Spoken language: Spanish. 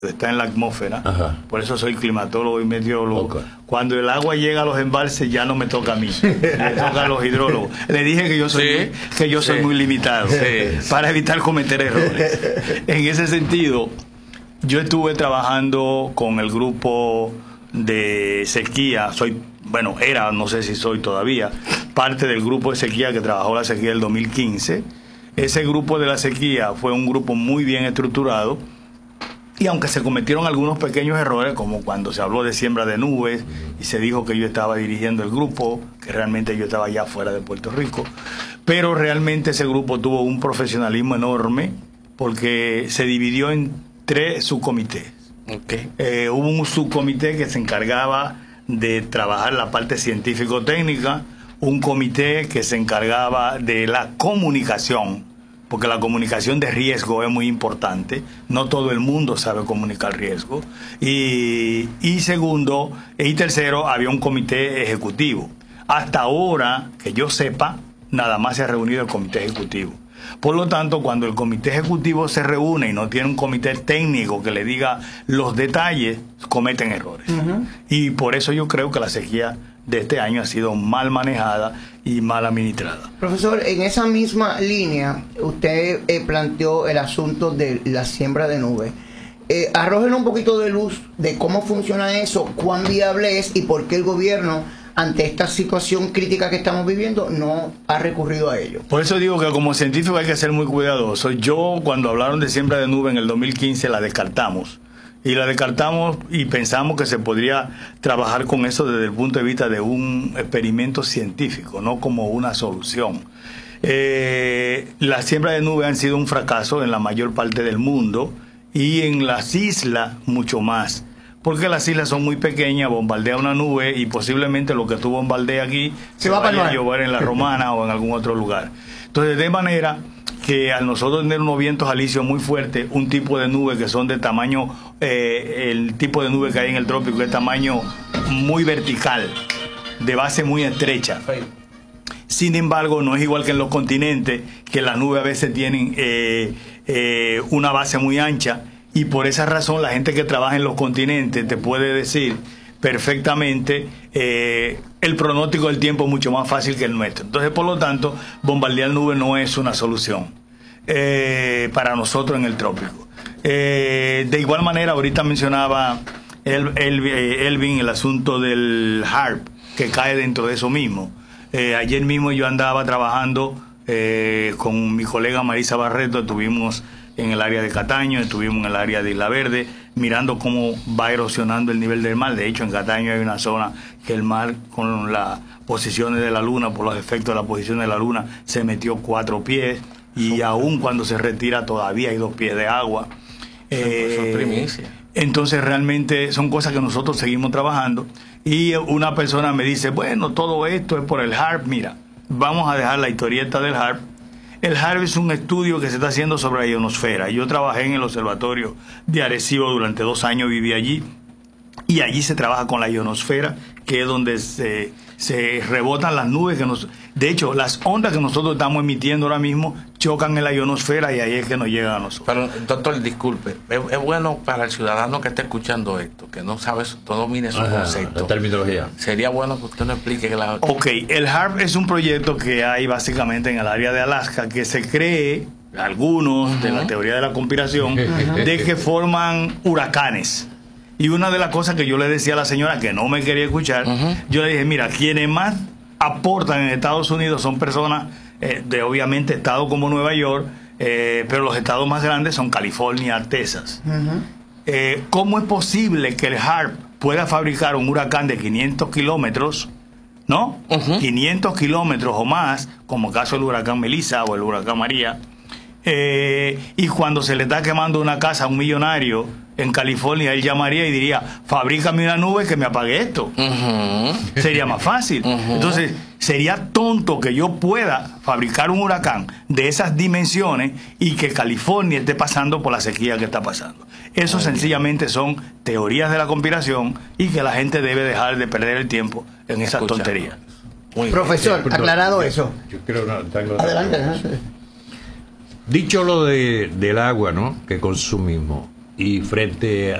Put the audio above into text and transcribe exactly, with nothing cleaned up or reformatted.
está en la atmósfera. Ajá. Por eso soy climatólogo y meteorólogo. Okay. Cuando el agua llega a los embalses ya no me toca a mí, me toca a los hidrólogos. Le dije que yo soy, Sí. muy, que yo soy Sí. muy limitado Sí. para evitar cometer errores. En ese sentido, yo estuve trabajando con el grupo de sequía, soy, bueno, era, no sé si soy todavía, parte del grupo de sequía que trabajó la sequía del dos mil quince. Ese grupo de la sequía fue un grupo muy bien estructurado. Y aunque se cometieron algunos pequeños errores, como cuando se habló de siembra de nubes y se dijo que yo estaba dirigiendo el grupo, que realmente yo estaba ya fuera de Puerto Rico, pero realmente ese grupo tuvo un profesionalismo enorme porque se dividió en tres subcomités. Okay. Eh, hubo un subcomité que se encargaba de trabajar la parte científico-técnica, un comité que se encargaba de la comunicación, porque la comunicación de riesgo es muy importante. No todo el mundo sabe comunicar riesgo. Y, y segundo, y tercero, había un comité ejecutivo. Hasta ahora, que yo sepa, nada más se ha reunido el comité ejecutivo. Por lo tanto, cuando el comité ejecutivo se reúne y no tiene un comité técnico que le diga los detalles, cometen errores. Uh-huh. Y por eso yo creo que la sequía de este año ha sido mal manejada y mal administrada. Profesor, en esa misma línea, usted eh, planteó el asunto de la siembra de nubes. Eh, arrójenos un poquito de luz de cómo funciona eso, cuán viable es y por qué el gobierno, ante esta situación crítica que estamos viviendo, no ha recurrido a ello. Por eso digo que como científico hay que ser muy cuidadoso. Yo, cuando hablaron de siembra de nube en el dos mil quince, la descartamos. Y la descartamos y pensamos que se podría trabajar con eso desde el punto de vista de un experimento científico, no como una solución. Eh, la siembra de nube han sido un fracaso en la mayor parte del mundo y en las islas mucho más. Porque las islas son muy pequeñas, bombardea una nube y posiblemente lo que tú bombardeas aquí se, se va vaya a llover en la Romana o en algún otro lugar. Entonces, de manera que al nosotros tener unos vientos alisios muy fuertes, un tipo de nube que son de tamaño, eh, el tipo de nube que hay en el trópico es tamaño muy vertical, de base muy estrecha. Sin embargo, no es igual que en los continentes, que las nubes a veces tienen eh, eh, una base muy ancha, y por esa razón la gente que trabaja en los continentes te puede decir perfectamente eh, el pronóstico del tiempo es mucho más fácil que el nuestro. Entonces, por lo tanto, bombardear nubes no es una solución eh, para nosotros en el trópico. Eh, de igual manera, ahorita mencionaba el, el, Elvin el asunto del HAARP, que cae dentro de eso mismo. Eh, ayer mismo yo andaba trabajando eh, con mi colega Marisa Barreto, estuvimos en el área de Cataño, estuvimos en el área de Isla Verde, mirando cómo va erosionando el nivel del mar. De hecho, en Cataño hay una zona que el mar, con las posiciones de la luna, por los efectos de la posición de la luna, se metió cuatro pies, y aún cuando se retira todavía hay dos pies de agua. Eh, primicia. Entonces realmente son cosas que nosotros seguimos trabajando, y una persona me dice, bueno, todo esto es por el HAARP. Mira, vamos a dejar la historieta del HAARP. El HAARP es un estudio que se está haciendo sobre la ionosfera. Yo trabajé en el observatorio de Arecibo durante dos años, viví allí, y allí se trabaja con la ionosfera, que es donde se, se rebotan las nubes que nos... De hecho, las ondas que nosotros estamos emitiendo ahora mismo chocan en la ionosfera y ahí es que nos llegan a nosotros. Pero, doctor, disculpe, es, es bueno para el ciudadano que está escuchando esto, que no sabe, no domine su concepto. La terminología. Sería bueno que usted nos explique que la... Ok, el HAARP es un proyecto que hay básicamente en el área de Alaska, que se cree, algunos uh-huh. de la teoría de la conspiración, uh-huh. de que forman huracanes. Y una de las cosas que yo le decía a la señora que no me quería escuchar, uh-huh. yo le dije, mira, quienes más aportan en Estados Unidos son personas eh, de obviamente estados como Nueva York, eh, pero los estados más grandes son California, Texas. Uh-huh. eh, ¿Cómo es posible que el HAARP pueda fabricar un huracán de quinientos kilómetros, ¿no? Uh-huh. quinientos kilómetros o más, como el caso del huracán Melissa o el huracán María, eh, y cuando se le está quemando una casa a un millonario en California, él llamaría y diría, fabrícame una nube que me apague esto? Uh-huh. Sería más fácil. Uh-huh. Entonces, sería tonto que yo pueda fabricar un huracán de esas dimensiones y que California esté pasando por la sequía que está pasando. Eso Ay, sencillamente bien. son teorías de la conspiración, y que la gente debe dejar de perder el tiempo en esas Escucha. tonterías. Muy Profesor, bien. aclarado yo, eso. Yo creo no, tengo adelante, adelante. Dicho lo de, del agua, ¿no?, que consumimos, y frente